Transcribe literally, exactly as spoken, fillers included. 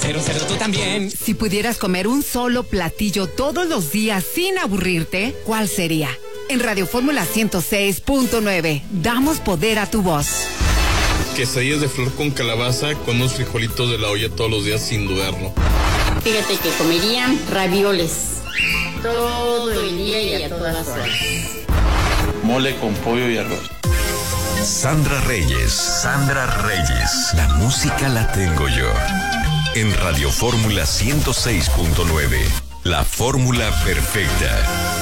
Quiero serlo tú también. Si pudieras comer un solo platillo todos los días sin aburrirte, ¿cuál sería? En Radio Fórmula ciento seis punto nueve, damos poder a tu voz. Quesadillas de flor con calabaza con unos frijolitos de la olla todos los días sin dudarlo. Fíjate que comerían ravioles todo el día y a todas horas. Mole con pollo y arroz. Sandra Reyes. Sandra Reyes. La música la tengo yo. En Radio Fórmula ciento seis punto nueve. La fórmula perfecta.